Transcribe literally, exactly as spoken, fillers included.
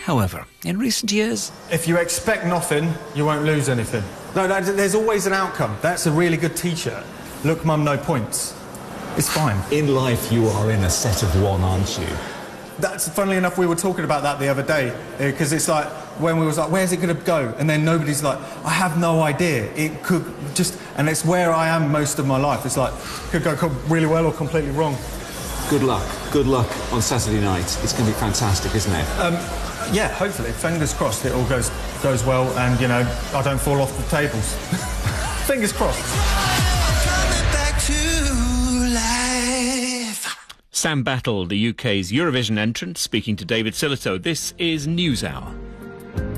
However, in recent years... If you expect nothing, you won't lose anything. No, no, there's always an outcome. That's a really good teacher. Look, Mum, no points. It's fine. In life, you are in a set of one, aren't you? That's, funnily enough, we were talking about that the other day, because it's like, when we was like, where's it going to go? And then nobody's like, I have no idea. It could just... And it's where I am most of my life. It's like, could go really well or completely wrong. Good luck. Good luck on Saturday night. It's going to be fantastic, isn't it? Um, yeah, hopefully. Fingers crossed it all goes goes well and, you know, I don't fall off the tables. Fingers crossed. Sam Battle, the U K's Eurovision entrant, speaking to David Sillito. This is NewsHour.